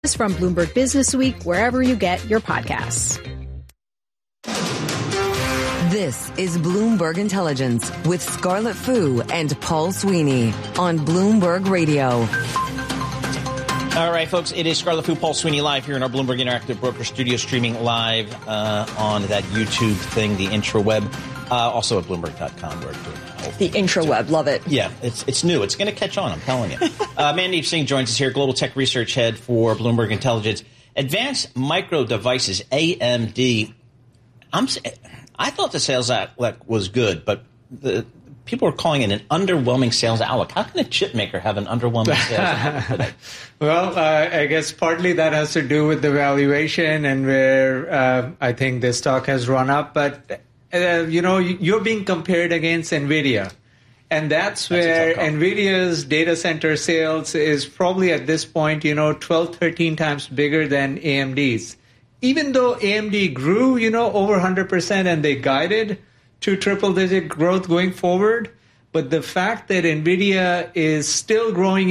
From Bloomberg Business Week, wherever you get your podcasts. This is Bloomberg Intelligence with Scarlett Fu and Paul Sweeney on Bloomberg Radio. All right, folks, it is Scarlett Fu, Paul Sweeney live here in our Bloomberg Interactive Broker Studio, streaming live on that YouTube thing, the intraweb, also at Bloomberg.com. The intraweb, love it. Yeah, it's new. It's going to catch on, I'm telling you. Mandeep Singh joins us here, Global Tech Research Head for Bloomberg Intelligence. Advanced Micro Devices, AMD. I thought the sales outlook was good, but people are calling it an underwhelming sales outlook. How can a chip maker have an underwhelming sales outlook today? Well, I guess partly that has to do with the valuation and where I think the stock has run up. But, you're being compared against NVIDIA. And that's where NVIDIA's data center sales is probably at this point, 12, 13 times bigger than AMD's. Even though AMD grew, over 100% and they guided to triple-digit growth going forward, but the fact that NVIDIA is still growing,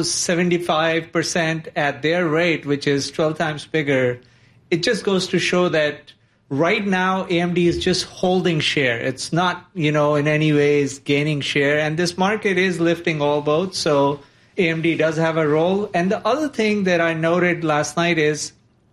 75% at their rate, which is 12 times bigger, it just goes to show that right now AMD is just holding share. It's not, in any ways gaining share. And this market is lifting all boats, so AMD does have a role. And the other thing that I noted last night is,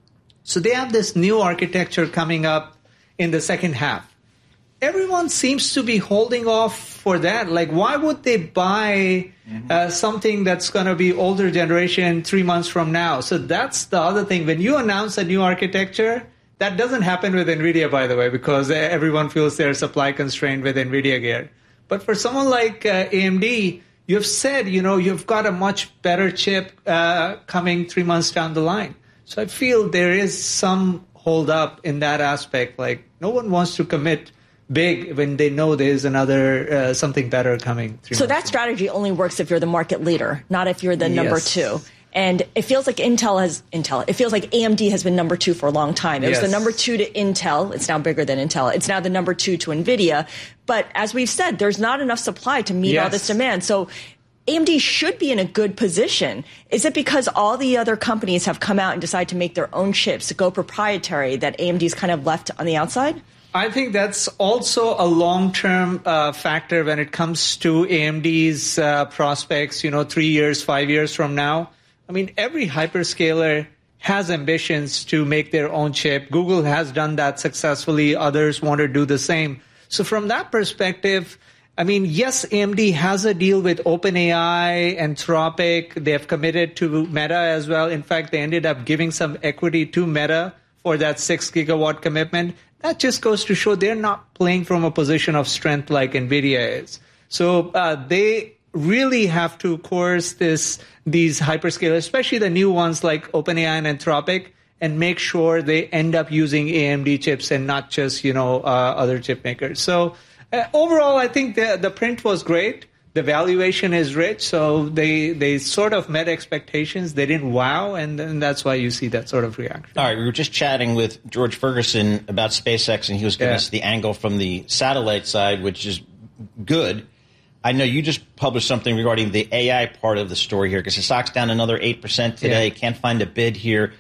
so they have this new architecture coming up in the second half. Everyone seems to be holding off for that. Like, why would they buy something that's going to be older generation 3 months from now? So that's the other thing. When you announce a new architecture, that doesn't happen with NVIDIA, by the way, because everyone feels they're supply constrained with NVIDIA gear. But for someone like AMD, you've said, you've got a much better chip coming 3 months down the line. So I feel there is some hold up in that aspect. Like, no one wants to commit big when they know there's another something better coming. So that strategy only works if you're the market leader, not if you're the number two. And it feels like it feels like AMD has been number two for a long time. It was the number two to Intel. It's now bigger than Intel. It's now the number two to NVIDIA. But as we've said, there's not enough supply to meet all this demand. So AMD should be in a good position. Is it because all the other companies have come out and decided to make their own chips, to go proprietary, that AMD's kind of left on the outside? I think that's also a long-term factor when it comes to AMD's prospects, 3 years, 5 years from now. I mean, every hyperscaler has ambitions to make their own chip. Google has done that successfully. Others want to do the same. So from that perspective, I mean, yes, AMD has a deal with OpenAI, Anthropic. They have committed to Meta as well. In fact, they ended up giving some equity to Meta for that 6 gigawatt commitment. That just goes to show they're not playing from a position of strength like NVIDIA is. So they really have to coerce these hyperscalers, especially the new ones like OpenAI and Anthropic, and make sure they end up using AMD chips and not just, other chip makers. So overall, I think the print was great. The valuation is rich, so they sort of met expectations. They didn't wow, and that's why you see that sort of reaction. All right, we were just chatting with George Ferguson about SpaceX, and he was giving us the angle from the satellite side, which is good. I know you just published something regarding the AI part of the story here, because the stock's down another 8% today. Can't find a bid here.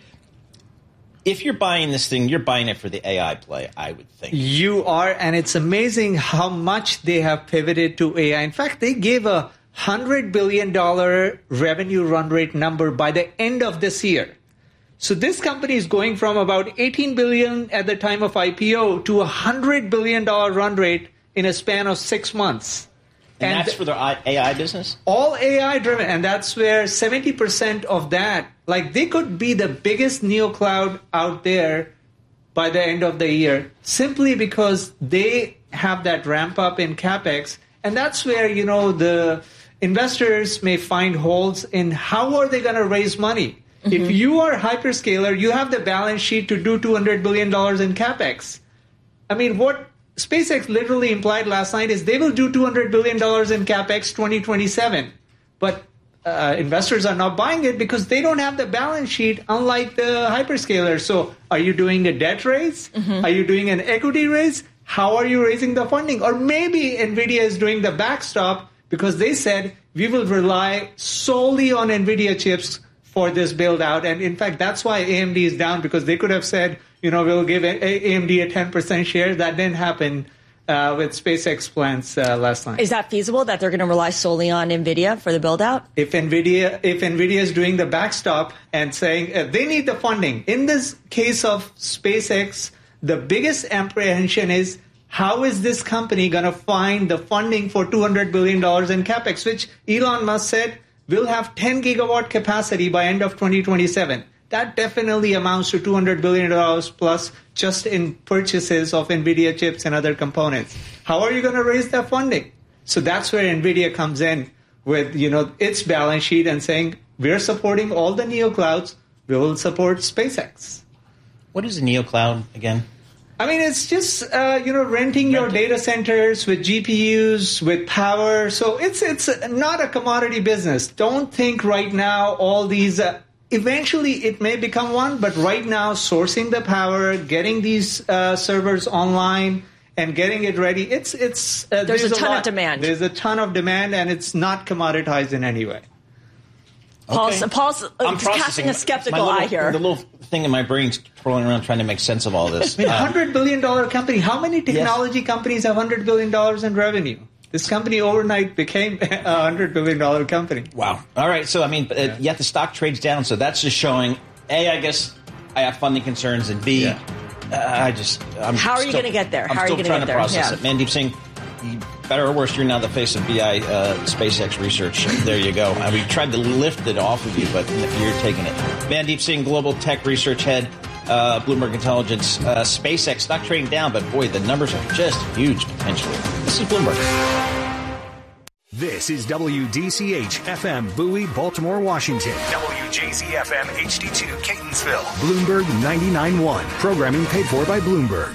If you're buying this thing, you're buying it for the AI play, I would think. You are, and it's amazing how much they have pivoted to AI. In fact, they gave a $100 billion revenue run rate number by the end of this year. So this company is going from about $18 billion at the time of IPO to a $100 billion run rate in a span of 6 months. And that's for their AI business? All AI driven. And that's where 70% of that, like they could be the biggest neocloud out there by the end of the year, simply because they have that ramp up in CapEx. And that's where, the investors may find holes in how are they going to raise money. Mm-hmm. If you are a hyperscaler, you have the balance sheet to do $200 billion in CapEx. I mean, what SpaceX literally implied last night is they will do $200 billion in CapEx 2027. But investors are not buying it because they don't have the balance sheet, unlike the hyperscalers. So are you doing a debt raise? Mm-hmm. Are you doing an equity raise? How are you raising the funding? Or maybe NVIDIA is doing the backstop because they said we will rely solely on NVIDIA chips for this build out. And in fact, that's why AMD is down, because they could have said, we'll give AMD a 10% share. That didn't happen with SpaceX plans last night. Is that feasible, that they're going to rely solely on NVIDIA for the build out? If NVIDIA is doing the backstop and saying they need the funding. In this case of SpaceX, the biggest apprehension is, how is this company going to find the funding for $200 billion in CapEx, which Elon Musk said will have 10 gigawatt capacity by end of 2027. That definitely amounts to $200 billion plus just in purchases of NVIDIA chips and other components. How are you going to raise that funding? So that's where NVIDIA comes in with, its balance sheet and saying, we're supporting all the neoclouds. We will support SpaceX. What is a neocloud again? I mean, it's just, renting your data centers with GPUs, with power. So it's not a commodity business. Don't think right now all these, eventually it may become one, but right now sourcing the power, getting these servers online and getting it ready, there's a ton of demand. There's a ton of demand, and it's not commoditized in any way. Okay. Paul's casting a skeptical eye here. The little thing in my brain's twirling around trying to make sense of all this. I mean, $100 billion company. How many technology companies have $100 billion in revenue? This company overnight became a $100 billion company. Wow. All right. So, yet the stock trades down. So that's just showing, A, I guess I have funding concerns, and B, how are you going to get there? I'm still trying to process it. Mandeep Singh, better or worse, you're now the face of BI SpaceX research. There you go. We tried to lift it off of you, but you're taking it. Mandeep Singh, global tech research head, Bloomberg Intelligence, SpaceX stock trading down, but boy, the numbers are just huge potentially. This is Bloomberg. This is WDCH FM Bowie, Baltimore, Washington. WJZ FM HD2 Catonsville. Bloomberg 99.1. Programming paid for by Bloomberg.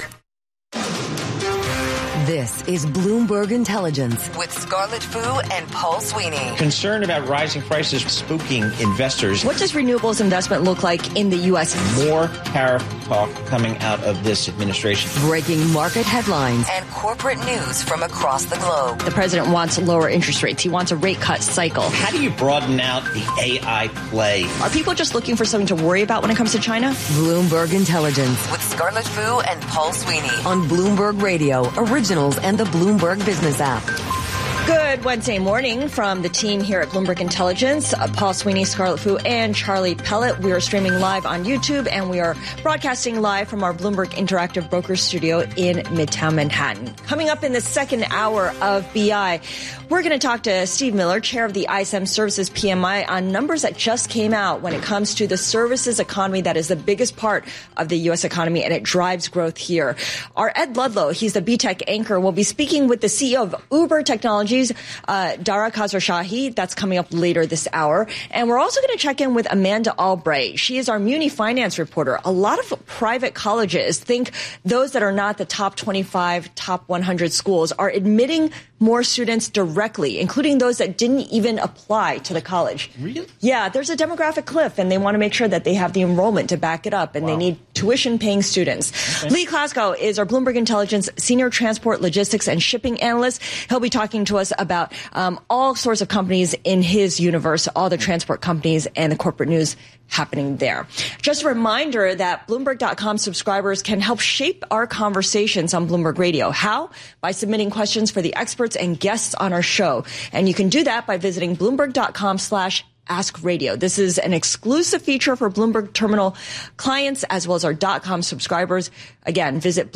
This is Bloomberg Intelligence with Scarlett Fu and Paul Sweeney. Concern about rising prices spooking investors. What does renewables investment look like in the U.S.? More tariff talk coming out of this administration. Breaking market headlines and corporate news from across the globe. The president wants lower interest rates. He wants a rate cut cycle. How do you broaden out the AI play? Are people just looking for something to worry about when it comes to China? Bloomberg Intelligence with Scarlett Fu and Paul Sweeney on Bloomberg Radio, Originals and the Bloomberg Business app. Good Wednesday morning from the team here at Bloomberg Intelligence. Paul Sweeney, Scarlett Fu, and Charlie Pellet. We are streaming live on YouTube, and we are broadcasting live from our Bloomberg Interactive Brokers studio in Midtown Manhattan. Coming up in the second hour of BI, we're going to talk to Steve Miller, chair of the ISM Services PMI, on numbers that just came out when it comes to the services economy that is the biggest part of the U.S. economy, and it drives growth here. Our Ed Ludlow, he's the BTech anchor, will be speaking with the CEO of Uber Technologies, Dara Khosrowshahi. That's coming up later this hour. And we're also going to check in with Amanda Albright. She is our Muni Finance reporter. A lot of private colleges, think those that are not the top 25, top 100 schools, are admitting more students directly, including those that didn't even apply to the college. Really? Yeah, there's a demographic cliff, and they want to make sure that they have the enrollment to back it up, and they need tuition-paying students. Okay. Lee Glasgow is our Bloomberg Intelligence Senior Transport, Logistics, and Shipping Analyst. He'll be talking to us about all sorts of companies in his universe, all the transport companies and the corporate news happening there. Just a reminder that Bloomberg.com subscribers can help shape our conversations on Bloomberg Radio. How? By submitting questions for the experts and guests on our show. And you can do that by visiting Bloomberg.com/Ask Radio. This is an exclusive feature for Bloomberg Terminal clients as well as our .com subscribers. Again, visit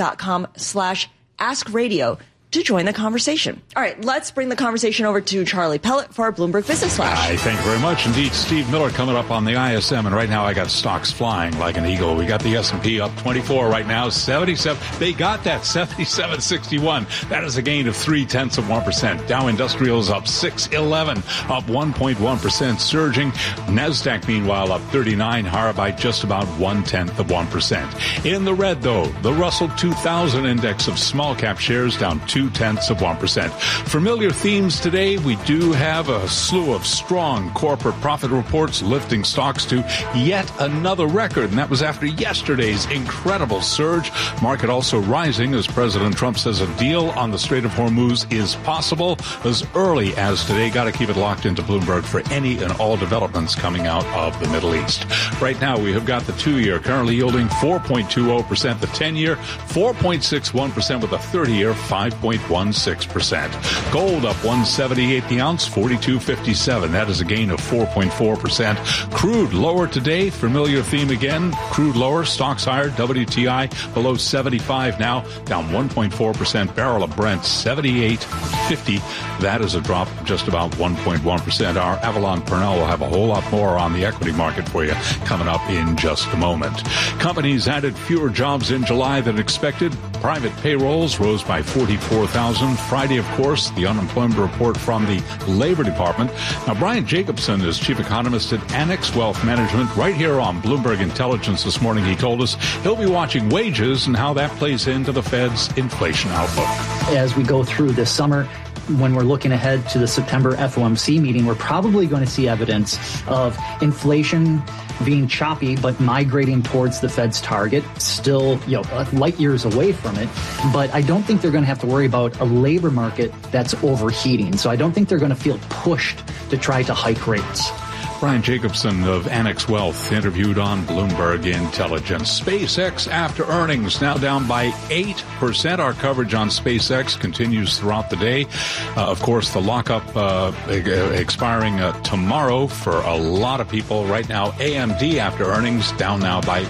Bloomberg.com/Ask Radio to join the conversation. All right, let's bring the conversation over to Charlie Pellet for our Bloomberg Business Flash. Hi, thank you very much. Indeed, Steve Miller coming up on the ISM, and right now I got stocks flying like an eagle. We got the S&P up 24 right now, 77. They got that 77.61. That is a gain of 0.3%. Dow Industrials up 611, up 1.1%, surging. NASDAQ, meanwhile, up 39, higher by just about 0.1%. In the red, though, the Russell 2000 index of small cap shares down 2 0.2%. Familiar themes today. We do have a slew of strong corporate profit reports lifting stocks to yet another record, and that was after yesterday's incredible surge. Market also rising as President Trump says a deal on the Strait of Hormuz is possible as early as today. Got to keep it locked into Bloomberg for any and all developments coming out of the Middle East. Right now, we have got the 2-year currently yielding 4.20%, the 10-year 4.61%, with a 30-year 5.16%. Gold up 178 the ounce, 42.57. That is a gain of 4.4%. Crude lower today. Familiar theme again. Crude lower, stocks higher. WTI below 75 now, down 1.4%. Barrel of Brent 78.50. That is a drop of just about 1.1%. Our Avalon Purnell will have a whole lot more on the equity market for you coming up in just a moment. Companies added fewer jobs in July than expected. Private payrolls rose by 44,000. Friday, of course, the unemployment report from the Labor Department. Now, Brian Jacobson is chief economist at Annex Wealth Management. Right here on Bloomberg Intelligence this morning, he told us he'll be watching wages and how that plays into the Fed's inflation outlook. As we go through this summer, when we're looking ahead to the September FOMC meeting, we're probably going to see evidence of inflation being choppy, but migrating towards the Fed's target, still, light years away from it. But I don't think they're going to have to worry about a labor market that's overheating. So I don't think they're going to feel pushed to try to hike rates. Brian Jacobson of Annex Wealth interviewed on Bloomberg Intelligence. SpaceX after earnings now down by 8%. Our coverage on SpaceX continues throughout the day. Of course, the lockup expiring tomorrow for a lot of people. Right now, AMD after earnings down now by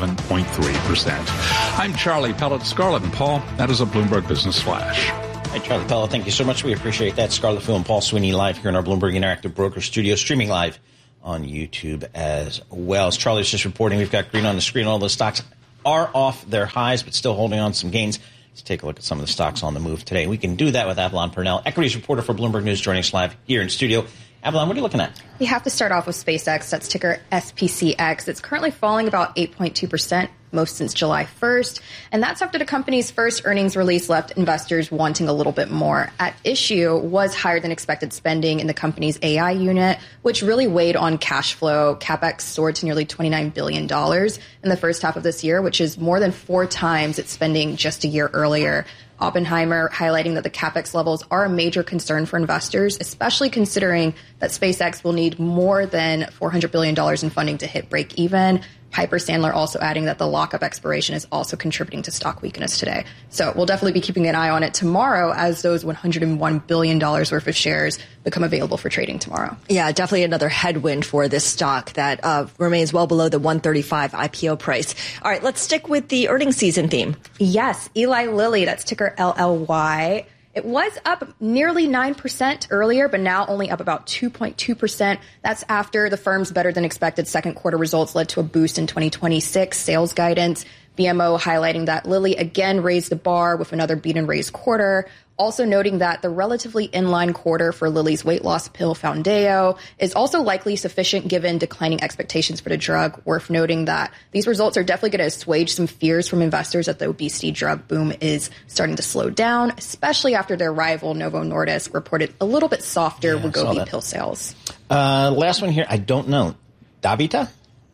7.3%. I'm Charlie Pellet, Scarlett and Paul. That is a Bloomberg Business Flash. Hey, Charlie Pellet, thank you so much. We appreciate that. Scarlett Fu and Paul Sweeney live here in our Bloomberg Interactive Broker Studio, streaming live on YouTube as well. As Charlie's just reporting, we've got green on the screen. All the stocks are off their highs, but still holding on some gains. Let's take a look at some of the stocks on the move today. We can do that with Avalon Purnell, equities reporter for Bloomberg News, joining us live here in studio. Avalon, what are you looking at? We have to start off with SpaceX. That's ticker SPCX. It's currently falling about 8.2%, most since July 1st. And that's after the company's first earnings release left investors wanting a little bit more. At issue was higher than expected spending in the company's AI unit, which really weighed on cash flow. CapEx soared to nearly $29 billion in the first half of this year, which is more than 4 times its spending just a year earlier. Oppenheimer highlighting that the CapEx levels are a major concern for investors, especially considering that SpaceX will need more than $400 billion in funding to hit break even. Piper Sandler also adding that the lockup expiration is also contributing to stock weakness today. So we'll definitely be keeping an eye on it tomorrow as those $101 billion worth of shares become available for trading tomorrow. Yeah, definitely another headwind for this stock that remains well below the $135 IPO price. All right, let's stick with the earnings season theme. Yes, Eli Lilly, that's ticker LLY. It was up nearly 9% earlier, but now only up about 2.2%. That's after the firm's better than expected second quarter results led to a boost in 2026 sales guidance. BMO highlighting that Lilly again raised the bar with another beat and raise quarter. Also noting that the relatively inline quarter for Lilly's weight loss pill Foundayo is also likely sufficient given declining expectations for the drug. Worth noting that these results are definitely going to assuage some fears from investors that the obesity drug boom is starting to slow down, especially after their rival Novo Nordisk reported a little bit softer Wegovy pill sales. Last one here. I don't know. DaVita?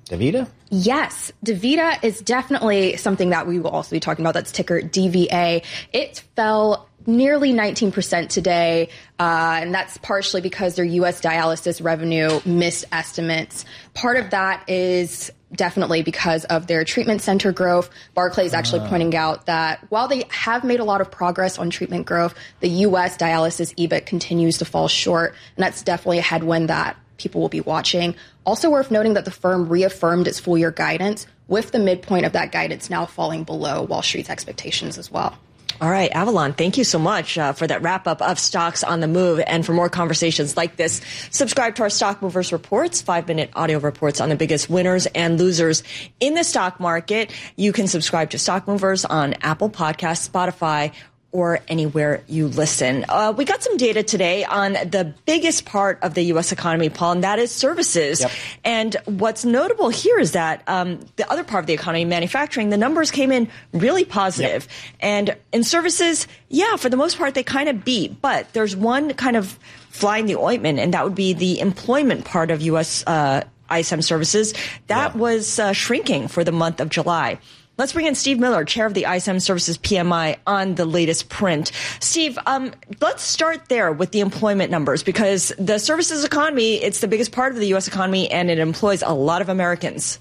Yes, DaVita is definitely something that we will also be talking about. That's ticker DVA. It fell nearly 19% today, and that's partially because their U.S. dialysis revenue missed estimates. Part of that is definitely because of their treatment center growth. Barclays actually pointing out that while they have made a lot of progress on treatment growth, the U.S. dialysis EBIT continues to fall short, and that's definitely a headwind that people will be watching. Also worth noting that the firm reaffirmed its full-year guidance, with the midpoint of that guidance now falling below Wall Street's expectations as well. All right, Avalon, thank you so much for that wrap-up of Stocks on the Move. And for more conversations like this, subscribe to our Stock Movers Reports, 5-minute audio reports on the biggest winners and losers in the stock market. You can subscribe to Stock Movers on Apple Podcasts, Spotify, or anywhere you listen. We got some data today on the biggest part of the U.S. economy, Paul, and that is services. Yep. And what's notable here is that the other part of the economy, manufacturing, the numbers came in really positive. Yep. And in services, for the most part, they kind of beat. But there's one kind of fly in the ointment, and that would be the employment part of U.S. ISM services. That was shrinking for the month of July. Let's bring in Steve Miller, chair of the ISM Services PMI, on the latest print. Steve, let's start there with the employment numbers, because the services economy, it's the biggest part of the U.S. economy, and it employs a lot of Americans.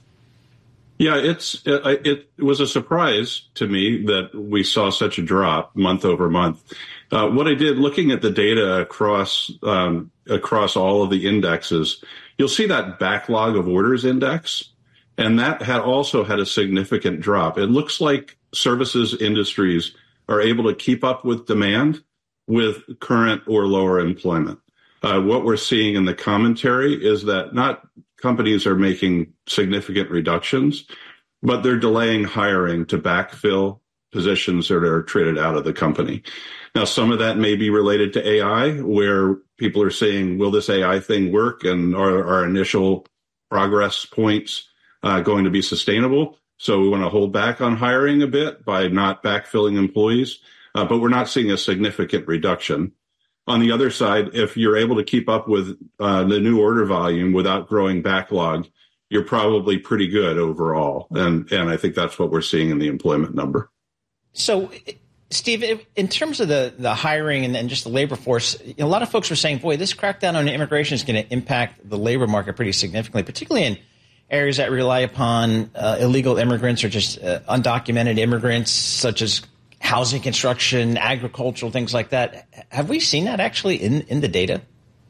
Yeah, it was a surprise to me that we saw such a drop month over month. What I did, looking at the data across all of the indexes, you'll see that backlog of orders index. And that also had a significant drop. It looks like services industries are able to keep up with demand with current or lower employment. What we're seeing in the commentary is that not companies are making significant reductions, but they're delaying hiring to backfill positions that are traded out of the company. Now, some of that may be related to AI, where people are saying, will this AI thing work? And are our initial progress points going to be sustainable? So we want to hold back on hiring a bit by not backfilling employees, but we're not seeing a significant reduction. On the other side, if you're able to keep up with the new order volume without growing backlog, you're probably pretty good overall. And I think that's what we're seeing in the employment number. So, Steve, in terms of the hiring and just the labor force, a lot of folks were saying, boy, this crackdown on immigration is going to impact the labor market pretty significantly, particularly in areas that rely upon illegal immigrants or just undocumented immigrants, such as housing construction, agricultural, things like that. Have we seen that actually in the data?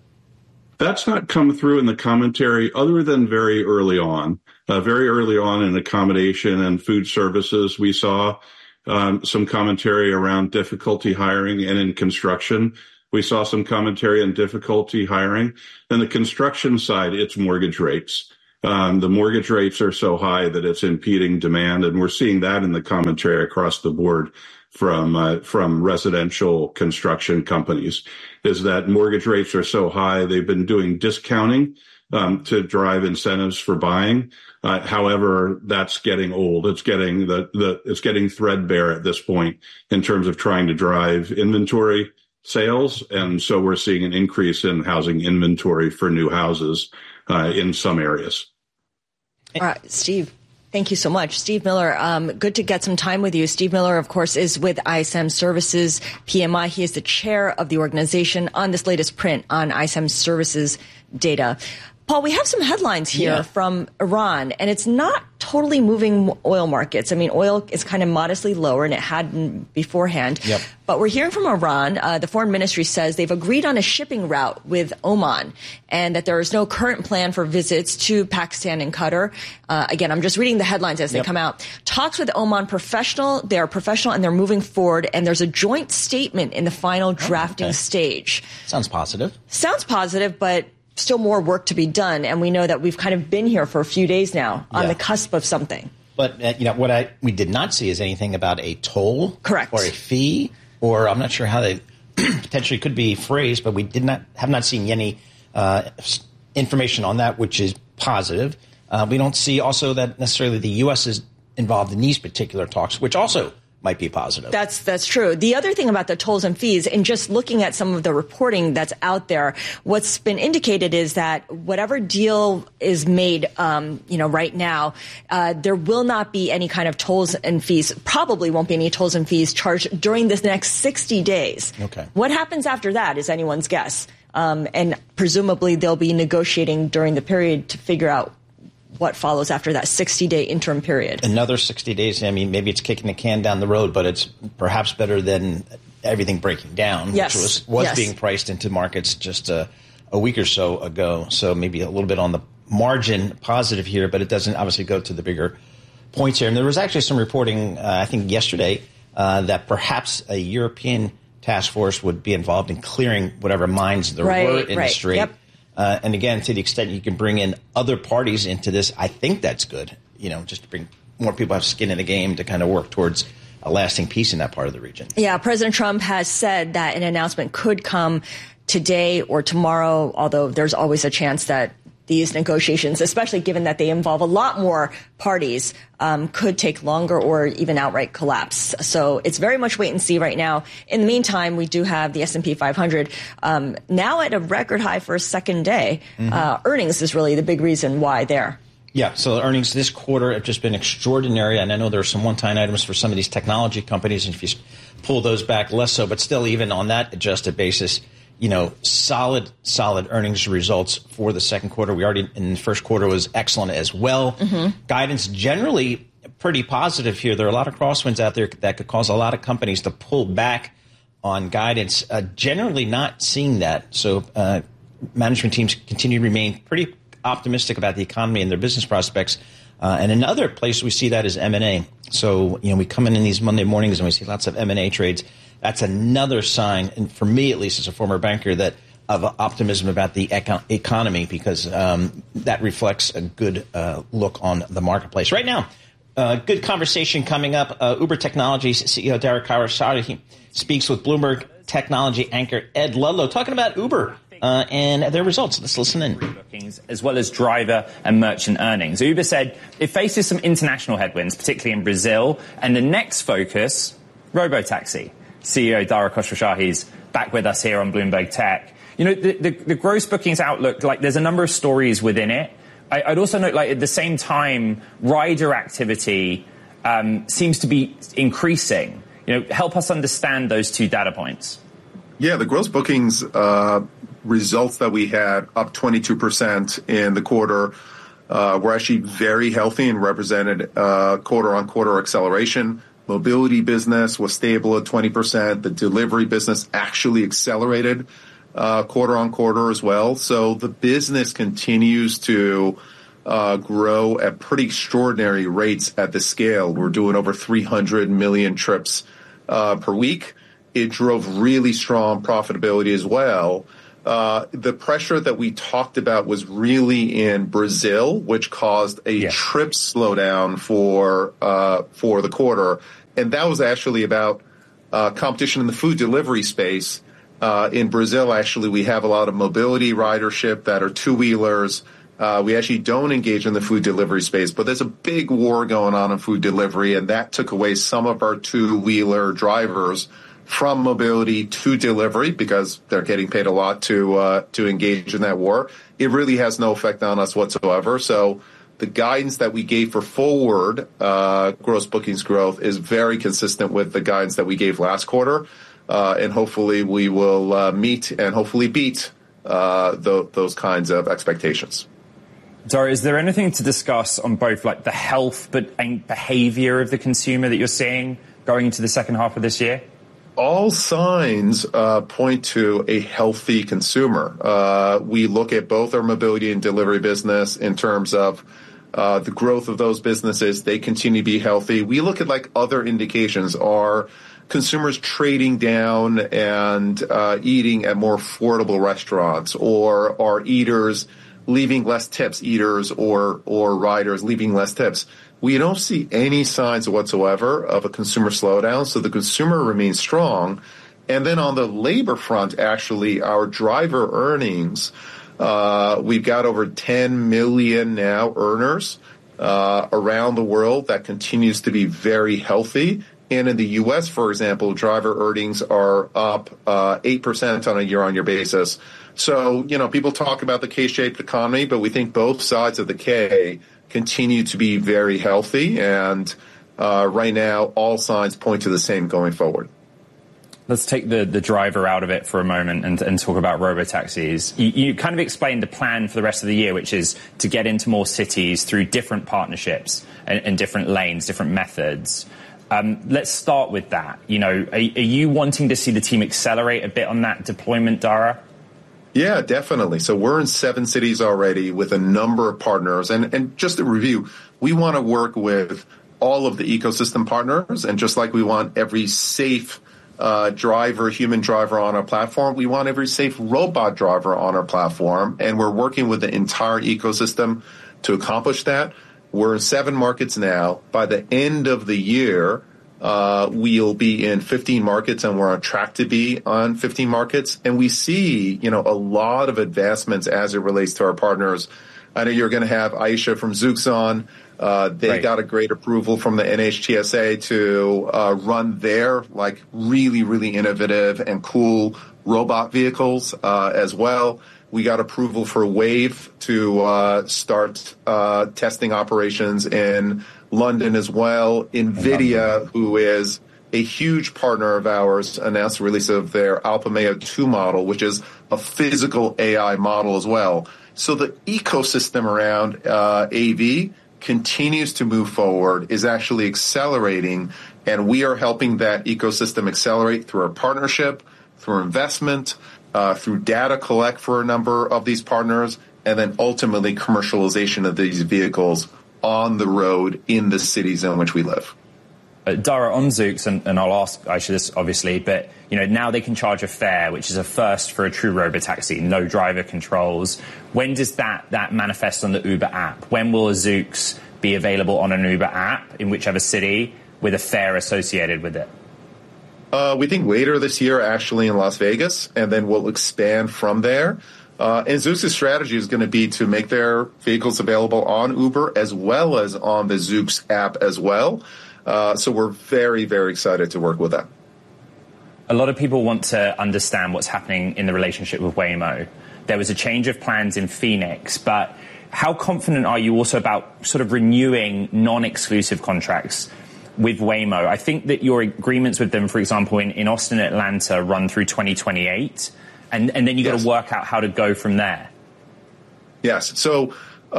That's not come through in the commentary other than very early on. Very early on in accommodation and food services, we saw some commentary around difficulty hiring, and in construction, we saw some commentary on difficulty hiring. On the construction side, it's mortgage rates. The mortgage rates are so high that it's impeding demand, and we're seeing that in the commentary across the board from residential construction companies, is that mortgage rates are so high. They've been doing discounting to drive incentives for buying. However, that's getting old. It's getting it's getting threadbare at this point in terms of trying to drive inventory sales, and so we're seeing an increase in housing inventory for new houses in some areas. All right, Steve, thank you so much. Steve Miller, good to get some time with you. Steve Miller, of course, is with ISM Services PMI. He is the chair of the organization on this latest print on ISM Services data. Paul, we have some headlines here from Iran, and it's not totally moving oil markets. I mean, oil is kind of modestly lower, and it hadn't beforehand. Yep. But we're hearing from Iran. The foreign ministry says they've agreed on a shipping route with Oman, and that there is no current plan for visits to Pakistan and Qatar. Again, I'm just reading the headlines as they come out. Talks with Oman professional. They are professional, and they're moving forward. And there's a joint statement in the final drafting stage. Sounds positive. Sounds positive, but still more work to be done, and we know that we've kind of been here for a few days now on the cusp of something. But what we did not see is anything about a toll, correct, or a fee, or I'm not sure how they potentially could be phrased, but we have not seen any information on that, which is positive. We don't see also that necessarily the U.S. is involved in these particular talks, which also might be positive. That's true. The other thing about the tolls and fees, and just looking at some of the reporting that's out there, what's been indicated is that whatever deal is made, right now, there will not be any kind of tolls and fees. Probably won't be any tolls and fees charged during this next 60 days. Okay. What happens after that is anyone's guess. And presumably they'll be negotiating during the period to figure out what follows after that 60-day interim period. Another 60 days. I mean, maybe it's kicking the can down the road, but it's perhaps better than everything breaking down, which was being priced into markets just a week or so ago. So maybe a little bit on the margin positive here, but it doesn't obviously go to the bigger points here. And there was actually some reporting, I think yesterday, that perhaps a European task force would be involved in clearing whatever mines there were in the strait. Yep. And again, to the extent you can bring in other parties into this, I think that's good, just to bring more people have skin in the game to kind of work towards lasting peace in that part of the region. Yeah, President Trump has said that an announcement could come today or tomorrow, although there's always a chance that these negotiations, especially given that they involve a lot more parties, could take longer or even outright collapse. So it's very much wait and see right now. In the meantime, we do have the S&P 500 now at a record high for a second day. Earnings is really the big reason why there. Yeah, so the earnings this quarter have just been extraordinary, and I know there are some one-time items for some of these technology companies, and if you pull those back, less so, but still even on that adjusted basis, solid earnings results for the second quarter. We already in the first quarter was excellent as well. Guidance generally pretty positive here. There are a lot of crosswinds out there that could cause a lot of companies to pull back on guidance. Generally not seeing that. So management teams continue to remain pretty optimistic about the economy and their business prospects. And another place we see that is M&A. So, we come in these Monday mornings and we see lots of M&A trades. That's another sign, and for me at least as a former banker, that of optimism about the economy, because that reflects a good look on the marketplace. Right now, good conversation coming up. Uber Technologies CEO Dara Khosrowshahi speaks with Bloomberg technology anchor Ed Ludlow, talking about Uber and their results. Let's listen in. Bookings, as well as driver and merchant earnings. Uber said it faces some international headwinds, particularly in Brazil, and the next focus, robotaxi. CEO Dara Khosrowshahi's back with us here on Bloomberg Tech. The gross bookings outlook, there's a number of stories within it. I'd also note, at the same time, rider activity seems to be increasing. Help us understand those two data points. Yeah, the gross bookings results that we had up 22% in the quarter were actually very healthy and represented quarter-on-quarter acceleration. Mobility business was stable at 20%. The delivery business actually accelerated quarter-on-quarter as well. So the business continues to grow at pretty extraordinary rates at the scale. We're doing over 300 million trips per week. It drove really strong profitability as well. The pressure that we talked about was really in Brazil, which caused a trip slowdown for the quarter. And that was actually about competition in the food delivery space. In Brazil, actually, we have a lot of mobility ridership that are two-wheelers. We actually don't engage in the food delivery space, but there's a big war going on in food delivery, and that took away some of our two-wheeler drivers from mobility to delivery because they're getting paid a lot to engage in that war. It really has no effect on us whatsoever. So the guidance that we gave for forward gross bookings growth is very consistent with the guidance that we gave last quarter. And hopefully we will meet and hopefully beat those kinds of expectations. Dara, is there anything to discuss on both the health and behavior of the consumer that you're seeing going into the second half of this year? All signs point to a healthy consumer. We look at both our mobility and delivery business in terms of the growth of those businesses. They continue to be healthy. We look at other indications. Are consumers trading down and eating at more affordable restaurants, or are eaters leaving less tips, eaters or riders leaving less tips? We don't see any signs whatsoever of a consumer slowdown, so the consumer remains strong. And then on the labor front, actually, our driver earnings, we've got over 10 million now earners around the world. That continues to be very healthy. And in the U.S., for example, driver earnings are up 8% on a year-on-year basis. So, people talk about the K-shaped economy, but we think both sides of the K continue to be very healthy. And right now, all signs point to the same going forward. Let's take the driver out of it for a moment and talk about robotaxis. You kind of explained the plan for the rest of the year, which is to get into more cities through different partnerships and different lanes, different methods. Let's start with that. Are you wanting to see the team accelerate a bit on that deployment, Dara? Yeah, definitely. So we're in 7 cities already with a number of partners. And just to review, we want to work with all of the ecosystem partners. And just like we want every safe human driver on our platform, we want every safe robot driver on our platform. And we're working with the entire ecosystem to accomplish that. We're in 7 markets now. By the end of the year, We'll be in 15 markets, and we're on track to be on 15 markets. And we see, a lot of advancements as it relates to our partners. I know you're going to have Aisha from Zoox on. They got a great approval from the NHTSA to run their really, really innovative and cool robot vehicles as well. We got approval for Wave to start testing operations in London as well. NVIDIA, who is a huge partner of ours, announced the release of their Alpamayo 2 model, which is a physical AI model as well. So the ecosystem around AV continues to move forward, is actually accelerating, and we are helping that ecosystem accelerate through our partnership, through investment, through data collect for a number of these partners, and then ultimately commercialization of these vehicles on the road in the cities in which we live. Dara, on Zoox, and I'll ask Aisha this obviously, but now they can charge a fare, which is a first for a true robotaxi, no driver controls. When does that manifest on the Uber app? When will a Zoox be available on an Uber app in whichever city with a fare associated with it? We think later this year, actually, in Las Vegas, and then we'll expand from there. And Zoox's strategy is going to be to make their vehicles available on Uber as well as on the Zoox app as well. So we're very, very excited to work with them. A lot of people want to understand what's happening in the relationship with Waymo. There was a change of plans in Phoenix, but how confident are you also about sort of renewing non-exclusive contracts with Waymo? I think that your agreements with them, for example, in Austin and Atlanta run through 2028, and then you got to work out how to go from there. Yes. So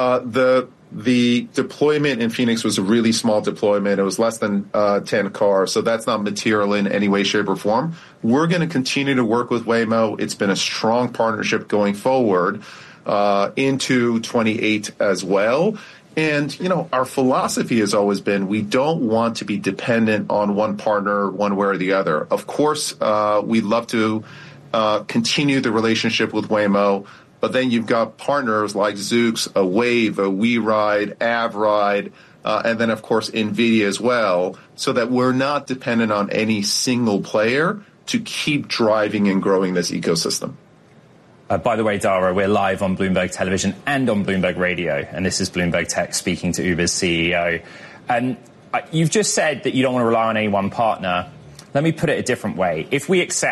the deployment in Phoenix was a really small deployment. It was less than 10 cars, so that's not material in any way, shape, or form. We're going to continue to work with Waymo. It's been a strong partnership going forward into 28 as well. And, our philosophy has always been we don't want to be dependent on one partner one way or the other. Of course, we'd love to continue the relationship with Waymo, but then you've got partners like Zoox, a Wave, a WeRide, AvRide, and then, of course, NVIDIA as well, so that we're not dependent on any single player to keep driving and growing this ecosystem. By the way, Dara, we're live on Bloomberg Television and on Bloomberg Radio, and this is Bloomberg Tech speaking to Uber's CEO. You've just said that you don't want to rely on any one partner. Let me put it a different way. If we accept